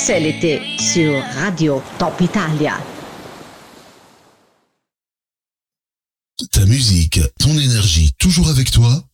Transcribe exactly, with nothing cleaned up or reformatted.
C'est l'été sur Radio Top Italia. Ta musique, ton énergie, toujours avec toi?